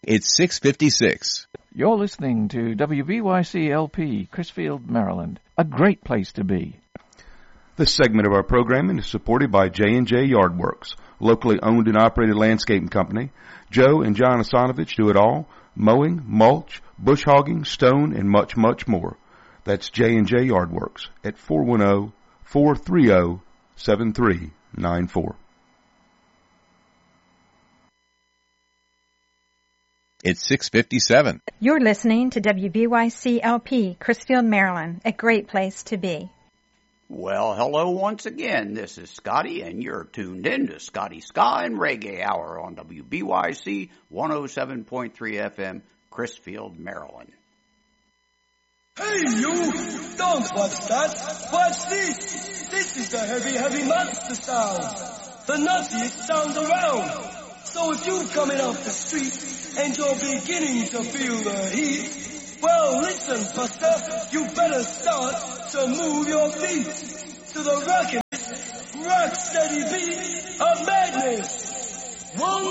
It's 6:56. You're listening to WBYC LP, Chrisfield, Maryland. A great place to be. This segment of our programming is supported by J&J Yardworks, locally owned and operated landscaping company. Joe and John Asanovich do it all: mowing, mulch, bush hogging, stone, and much, much more. That's J&J Yardworks at 410-430-7394. It's 6:57. You're listening to WBYC LP, Chrisfield, Maryland, a great place to be. Well, hello once again. This is Scotty, and you're tuned in to Scotty Ska and Reggae Hour on WBYC 107.3 FM, Chrisfield, Maryland. Hey, you! Don't watch that! Watch this! This is the heavy, heavy monster sound! The nuttiest sound around! So if you're coming off the street and you're beginning to feel the heat, well, listen, Buster, you better start to move your feet to the rockin', rock-steady beat of madness. One,